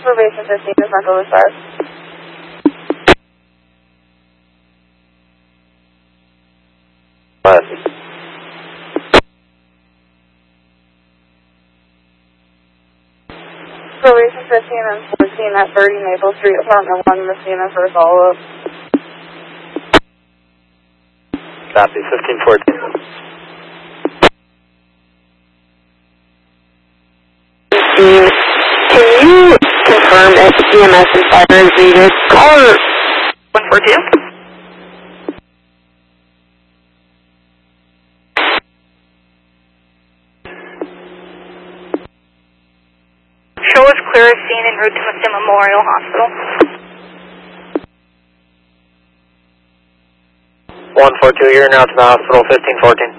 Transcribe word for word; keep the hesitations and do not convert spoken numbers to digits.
Probation fifteen is Central Louis five. What? Probation fifteen and fourteen at thirty Maple Street, apartment one, Messina for a follow-up. Copy, fifteen fourteen. Can you confirm if E M S and fire is needed? Caller one four two. Show is clear as seen en route to Mustin Memorial Hospital. one four two, you're now to the hospital, fifteen fourteen.